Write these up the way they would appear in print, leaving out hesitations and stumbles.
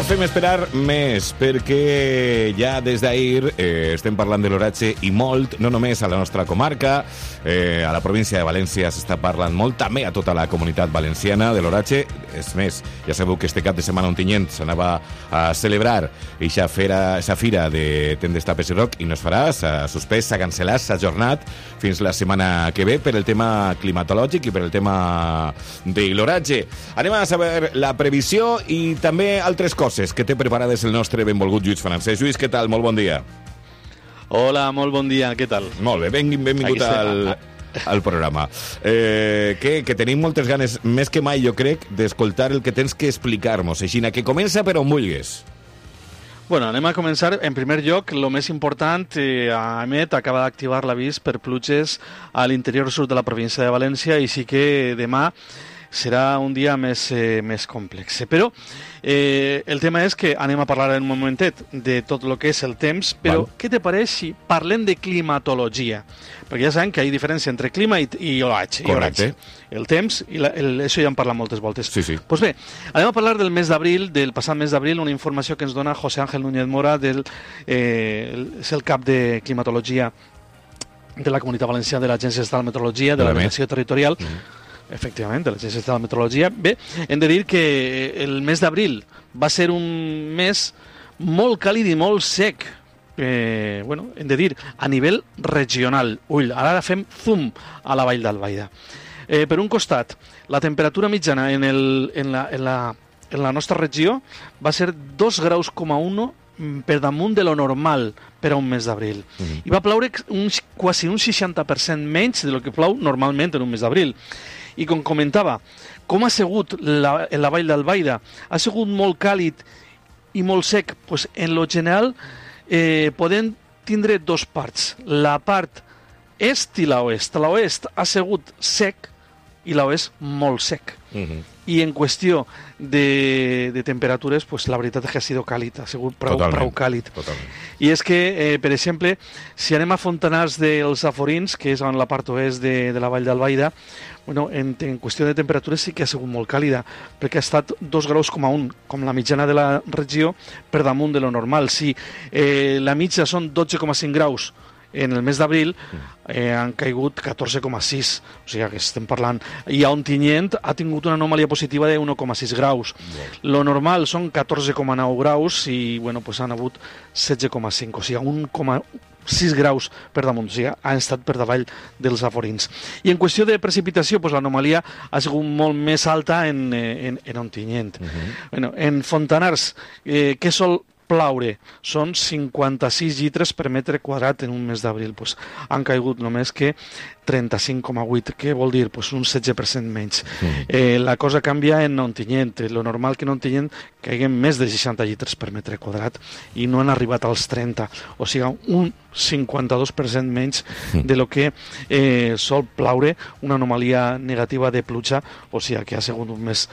fem esperar més, perquè ja des d'ahir estem parlant de l'oratge i molt, no només a la nostra comarca, a la província de València s'està parlant molt, també a tota la comunitat valenciana de l'oratge. És més, ja sabeu que este cap de setmana a Ontinyent s'anava a celebrar eixa fira de tendes, tapes i roc, i no es farà, s'ha suspès, s'ha cancel·lat, s'ha ajornat fins la setmana que ve per el tema climatològic i per el tema de l'oratge. Anem a saber la previsió i també altres coses que té preparades el nostre benvolgut Lluís Francesc. Lluís, què tal? Molt bon dia. Hola, molt bon dia, què tal? Molt bé, benvingut al programa. Que tenim moltes ganes, més que mai, jo crec, d'escoltar el que tens que explicar-nos. Així que comença per on vulguis. Bueno, anem a començar. En primer lloc, el més important, Emet acaba d'activar l'avís per pluges a l'interior sud de la província de València, i sí que demà serà un dia més complex. Però el tema és que anem a parlar en un momentet de tot el que és el temps, però què te pareix si parlem de climatologia? Perquè ja sabem que hi ha diferència entre clima i oratge. Correcte. El temps, això ja en parlat moltes voltes. Sí, sí. Pues bé, anem a parlar del mes d'abril, del passat mes d'abril, una informació que ens dona José Ángel Núñez Mora, és el cap de climatologia de la Comunitat Valenciana de l'Agència Estatal de Meteorologia, de la Delegació Territorial, efectivament, de l'Agència Estatal de Meteorologia. Bé, hem de dir que el mes d'abril va ser un mes molt càlid i molt sec. Hem de dir, a nivell regional. Ara fem zoom a la Vall d'Albaida. Per un costat, la temperatura mitjana en la nostra regió va ser 2,1 graus per damunt de lo normal per a un mes d'abril. I va ploure quasi un 60% menys de lo que plou normalment en un mes d'abril. I com comentava, com ha sigut la Vall d'Albaida? Ha sigut molt càlid i molt sec? Pues, en lo general podem tindre dos parts, la part est i l'oest. L'oest ha sigut sec i l'oest molt sec. I en qüestió de temperatures, pues la veritat és que ha sigut càlid, ha sigut prou càlid. Totalment. I és que, per exemple, si anem a Fontanars dels Aforins, que és en la part oest de la Vall d'Albaida, en qüestió de temperatures sí que ha sigut molt càlida, perquè ha estat 2,1 graus, com la mitjana de la regió, per damunt de lo normal. Si la mitja són 12,5 graus en el mes d'abril, han caigut 14,6, o sigui que estem parlant. I a Ontinyent ha tingut una anomalia positiva de 1,6 graus. Lo normal són 14,9 graus i han hagut 16,5, o sigui, 1,6 graus per damunt, o sigui, han estat per davall dels Aforins. I en qüestió de precipitació, l'anomalia ha sigut molt més alta en Ontinyent. En Fontanars, què sol plaure? Són 56 litres per metre quadrat en un mes d'abril. Han caigut només que 35,8, què vol dir? Un 16% menys. La cosa canvia en Ontinyent. Lo normal que en Ontinyent caiguen més de 60 litres per metre quadrat i no han arribat als 30, o sigui, un 52% menys de lo que sol plaure, una anomalia negativa de pluja, o sigui que ha sigut un mes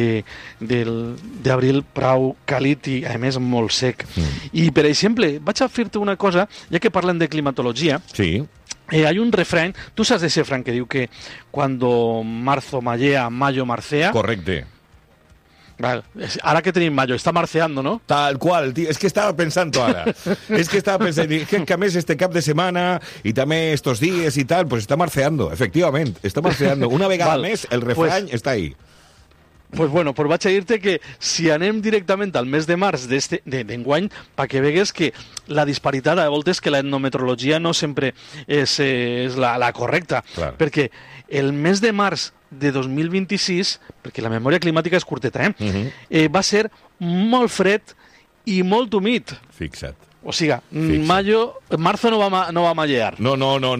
d'abril prou càlid i a més molt sec. I per exemple, vaig a fer-te una cosa, ja que parlem de climatologia. Sí. Hay un refrán, tú sabes de ese refrán que digo que cuando marzo mallea, mayo marcea. Correcte. Vale. Ara que tenim mayo, està marceando, ¿no? Tal qual, tío. Es que estaba pensando ahora. Es que a més este cap de semana y también estos días y tal, pues está marceando, efectivamente, está marceando. Una vegada més, el refrany està ahí. Pues vaig a dir-te que si anem directament al mes de març d'enguany, perquè vegues que la disparitat a voltes que la etnometeorologia no sempre és la correcta. Clar. Perquè el mes de març de 2026, perquè la memòria climàtica és curteta, va ser molt fred i molt humit. Fixa't. O sigui, marzo no va mallear. No.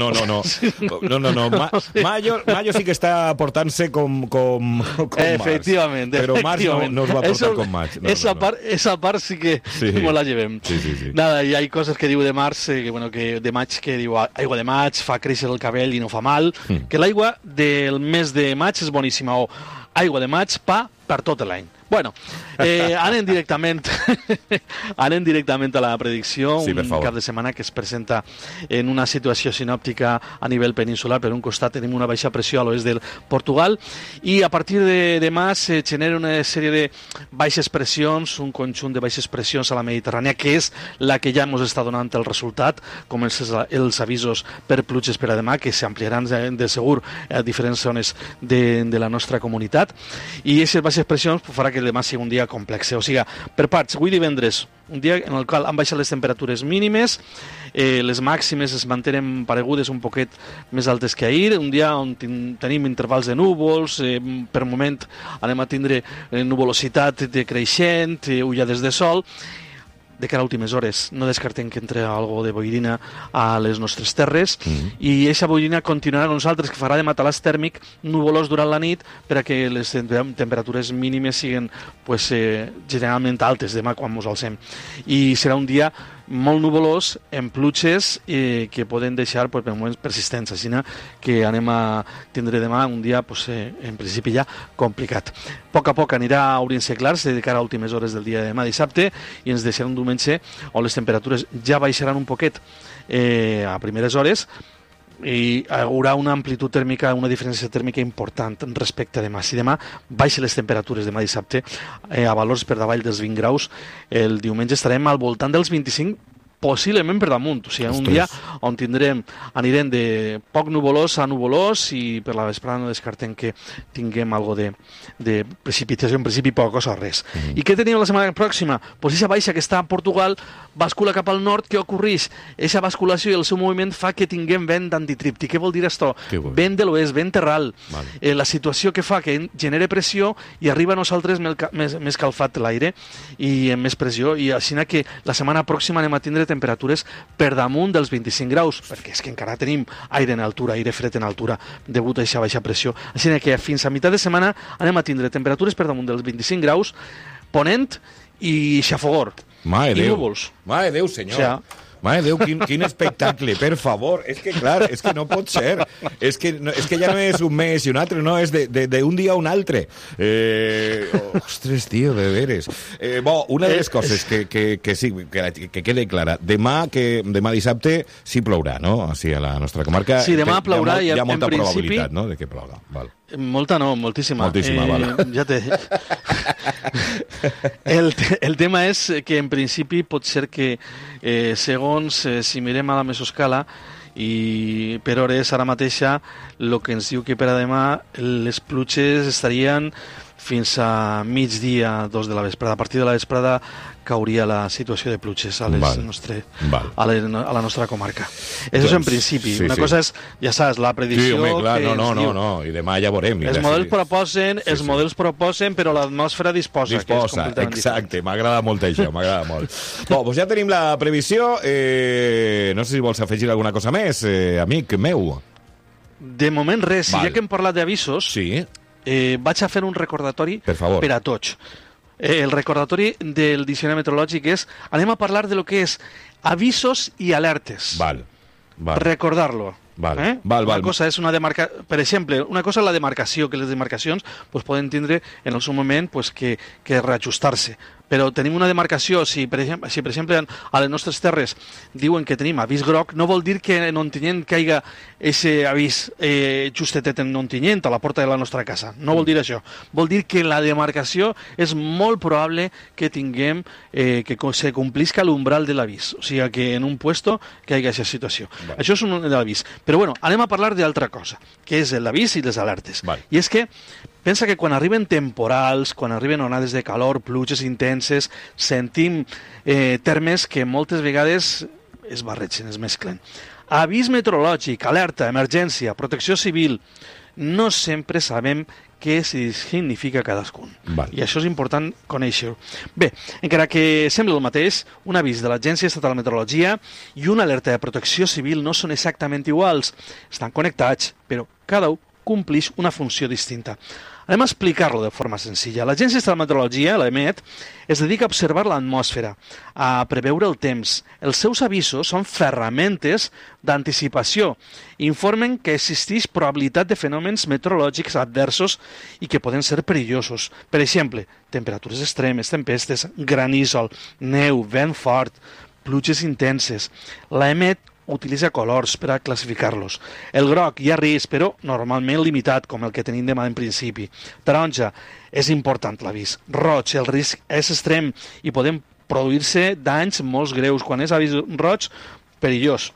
Mayo sí que està portant-se com efectivament, març. Però març no es va portar com maig. Esa part sí que no la llevem. Sí. Nada, hi ha coses que diu de març, que de maig, que diu aigua de maig, fa créixer el cabell i no fa mal, que l'aigua del mes de maig és boníssima, o aigua de maig, pa per tot l'any. Bueno, anem directament a la predicció, sí, un cap de setmana que es presenta en una situació sinòptica a nivell peninsular. Per un costat tenim una baixa pressió a l'oest del Portugal i a partir de demà se genera una sèrie de baixes pressions, un conjunt de baixes pressions a la Mediterrània, que és la que ja ens està donant el resultat, com els avisos per pluges per a demà, que s'ampliaran de segur a diferents zones de la nostra comunitat, i aquestes baixes pressions farà que demà sigui un dia complex. O sigui, per parts, avui divendres, un dia en el qual han baixat les temperatures mínimes, les màximes es mantenen paregudes un poquet més altes que ahir, un dia on tenim intervals de núvols, per moment anem a tindre nuvolositat decreixent, ullades de sol. De cara a últimes hores, no descartem que entre algo de boirina a les nostres terres, i aquesta boirina continuarà amb nosaltres, que farà de matalàs tèrmic nuvolós durant la nit per a que les temperatures mínimes siguin generalment altes demà quan ens alcem. I serà un dia molt nuvolós, amb pluges que poden deixar per moments persistents, així que anem a tindre demà un dia en principi ja complicat. A poc anirà obrint-se clars de cara a últimes hores del dia de demà dissabte i ens deixarà un diumenge on les temperatures ja baixaran un poquet a primeres hores i hi haurà una amplitud tèrmica, una diferència tèrmica important respecte a demà. Si demà baixen les temperatures demà dissabte a valors per davall dels 20 graus, el diumenge estarem al voltant dels 25, possiblement per damunt. O sigui, un dia on anirem de poc nuvolós a nuvolós i per la vesprada no descartem que tinguem algo de precipitació, en principi poca cosa o res. I què tenim la setmana pròxima? Pues aquesta baixa que està a Portugal bascula cap al nord. Què ocorreix? Aquesta basculació i el seu moviment fa que tinguem vent d'antitríptic. Què vol dir això? Vent de l'oest, vent terral. Vale. La situació que fa que genera pressió i arriba a nosaltres més calfat l'aire i amb més pressió, i així que la setmana pròxima anem a tindre temperatures per damunt dels 25 graus, perquè és que encara tenim aire en altura, aire fred en altura, degut a aquesta baixa pressió. Així que fins a meitat de setmana anem a tindre temperatures per damunt dels 25 graus, ponent i xafogor. Mare i Déu. núvols. Mare Déu, senyor. O sigui, Mare Déu, quin espectacle, per favor. És que, clar, és que no pot ser. És que ja no és un mes i un altre, no, és d'un dia a un altre. Ostres, tio, de veres. Una de les coses que sí, que quede clara. Demà dissabte sí plourà, no? O sigui, a la nostra comarca. Sí, demà plourà i hi ha molta en principi probabilitat, no?, de que plourà. Val. Molta no, moltíssima. Moltíssima, vale. Ja el tema és que en principi pot ser que segons si mirem a la mesoscala i per hores ara mateixa el que ens diu que per a demà les pluges estarien fins a migdia, 2 de la vesprada. A partir de la vesprada cauria la situació de pluges a la nostra comarca. Això és en principi. Una cosa és, ja saps, la predicció... Sí, home, clar, que no, i demà ja veurem. Els models proposen, però l'atmosfera disposa. Exacte, m'agrada molt això, m'agrada molt. Doncs ja tenim la previsió. No sé si vols afegir alguna cosa més, amic meu. De moment res. Ja que hem parlat d'avisos, vaig a fer un recordatori per a tots. El recordatori del diccionari meteorològic és, anem a parlar de lo que és avisos i alertes. Recordar-lo. Una cosa és per exemple, una cosa és la demarcació, que les demarcacions poden tindre en el seu moment que reajustar-se. Però tenim una demarcació, si per exemple a les nostres terres diuen que tenim avís groc, no vol dir que en Ontinyent caiga aquest avís justetet en Ontinyent, a la porta de la nostra casa. No vol dir això. Vol dir que la demarcació és molt probable que tinguem que se complisca l'umbral de l'avís. O sigui, que en un puesto caiga aquesta situació. Això és un avís. Però bueno, anem a parlar d'altra cosa, que és l'avís i les alertes. I és que pensa que quan arriben temporals, quan arriben onades de calor, pluges intenses, sentim termes que moltes vegades es barregen, es mesclen. Avís meteorològic, alerta, emergència, protecció civil, no sempre sabem què significa cadascun. I això és important conèixer-ho. Bé, encara que sembla el mateix, un avís de l'Agència Estatal de Meteorologia i una alerta de protecció civil no són exactament iguals. Estan connectats, però cada un compleix una funció distinta. Anem a explicar-lo de forma senzilla. L'Agència Estatal de Meteorologia, l'EMET, es dedica a observar l'atmosfera, a preveure el temps. Els seus avisos són ferramentes d'anticipació. Informen que existeix probabilitat de fenòmens meteorològics adversos i que poden ser perillosos. Per exemple, temperatures extremes, tempestes, granísol, neu, vent fort, pluges intenses. L'EMET utilitza colors per a classificar-los. El groc hi ha risc, però normalment limitat, com el que tenim demà en principi. Taronja, és important l'avís. Roig, el risc és extrem i poden produir-se danys molt greus. Quan és avís roig, perillós.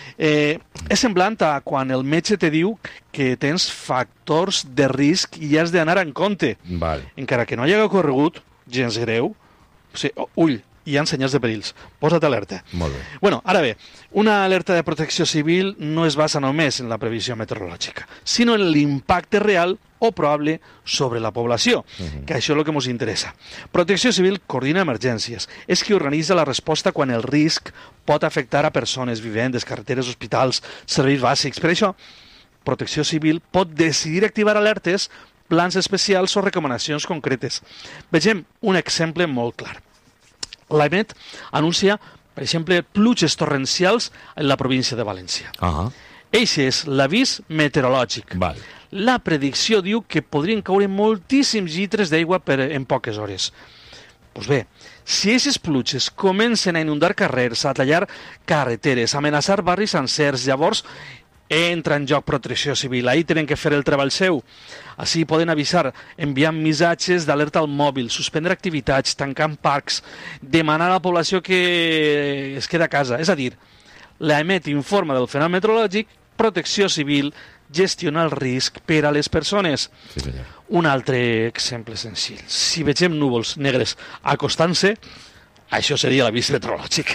És semblant a quan el metge te diu que tens factors de risc i has d'anar en compte. Val. Encara que no hagi ocorregut, gens greu, o sigui, ull, hi ha senyals de perills. Posa't alerta. Molt bé. Bueno, ara bé, una alerta de protecció civil no es basa només en la previsió meteorològica, sinó en l'impacte real o probable sobre la població, que això és el que ens interessa. Protecció Civil coordina emergències. És qui organitza la resposta quan el risc pot afectar a persones, vivendes, carreteres, hospitals, serveis bàsics. Per això, Protecció Civil pot decidir activar alertes, plans especials o recomanacions concretes. Vegem un exemple molt clar. L'EMET anuncia, per exemple, pluges torrencials en la província de València. Eixe és l'avís meteorològic. Val. La predicció diu que podrien caure moltíssims litres d'aigua en poques hores. Doncs bé, si aquestes pluges comencen a inundar carrers, a tallar carreteres, a amenaçar barris sencers, llavors entra en joc Protecció Civil. Ahir tenen que fer el treball seu. Així poden avisar, enviant missatges d'alerta al mòbil, suspendre activitats, tancant parcs, demanar a la població que es queda a casa. És a dir, l'EMET informa del fenomen meteorològic, Protecció Civil gestiona el risc per a les persones. Sí, senyor. Un altre exemple senzill. Si vegem núvols negres acostant-se, això seria l'avís meteorològic.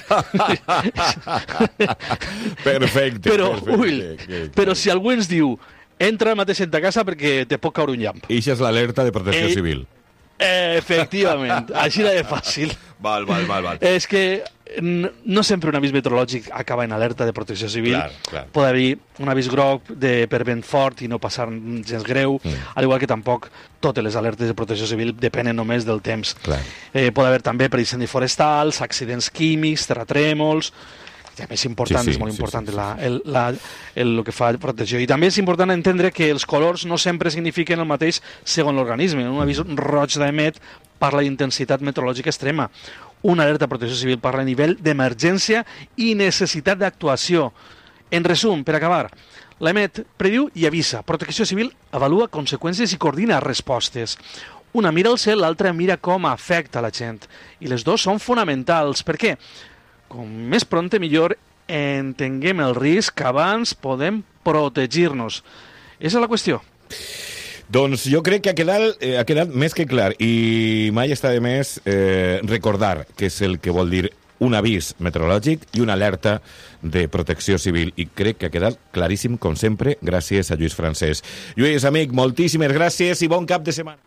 Perfecte. Però, perfecte. ull, però si algú ens diu entra mateix en ta casa perquè te pot caure un llamp. Ixa és l'alerta de Protecció Civil. Efectivament, així de fàcil. Val. És que no sempre un avís meteorològic acaba en alerta de Protecció Civil. Clar. Pot haver un avís groc per vent fort i no passar gens greu, al igual que tampoc totes les alertes de Protecció Civil depenen només del temps. Pot haver també per incendis forestals, accidents químics, terratrèmols. També és important, és molt important el que fa protecció. I també és important entendre que els colors no sempre signifiquen el mateix segons l'organisme. Un avís roig d'EMET parla d'intensitat meteorològica extrema. Una alerta de protecció civil parla a nivell d'emergència i necessitat d'actuació. En resum, per acabar, l'EMET prediu i avisa. Protecció Civil avalua conseqüències i coordina respostes. Una mira al cel, l'altra mira com afecta la gent. I les dues són fonamentals. Per què? Com més prompte millor entenguem el risc, abans podem protegir-nos. Esa és la qüestió. Doncs jo crec que ha quedat més que clar i mai està de més recordar què és el que vol dir un avís meteorològic i una alerta de protecció civil. I crec que ha quedat claríssim, com sempre, gràcies a Lluís Francesc. Lluís, amic, moltíssimes gràcies i bon cap de setmana.